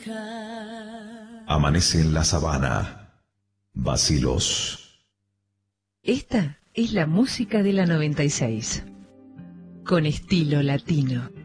Amanece en la sabana. Bacilos. Esta es la música de la 96. Con estilo latino.